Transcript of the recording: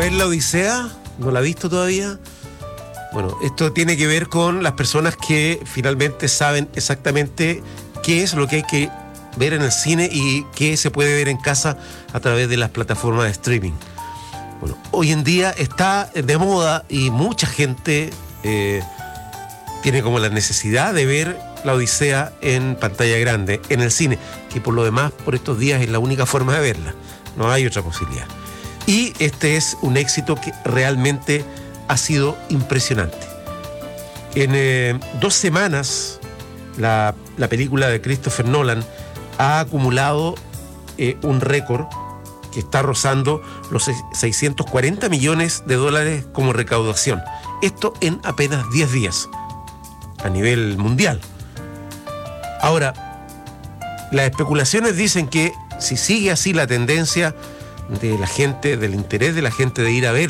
ver La Odisea? ¿No la ha visto todavía? Bueno, esto tiene que ver con las personas que finalmente saben exactamente qué es lo que hay que ver en el cine y qué se puede ver en casa a través de las plataformas de streaming. Bueno, hoy en día está de moda y mucha gente tiene como la necesidad de ver La Odisea en pantalla grande, en el cine, que por lo demás por estos días es la única forma de verla, no hay otra posibilidad. Y este es un éxito que realmente ha sido impresionante. En 2 semanas la película de Christopher Nolan ha acumulado un récord que está rozando los $640 millones como recaudación. Esto en apenas 10 días a nivel mundial. Ahora, las especulaciones dicen que si sigue así la tendencia de la gente, del interés de la gente de ir a ver